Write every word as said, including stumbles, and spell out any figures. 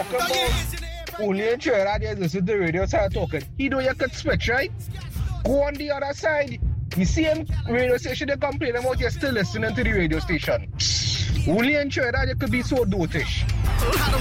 talking about only in Trinidad radio listen to the radio start talking. He know you could switch, right? Go on the other side. The same radio station they complain about, you're still listening to the radio station. Only in Trinidad you could be so dotish.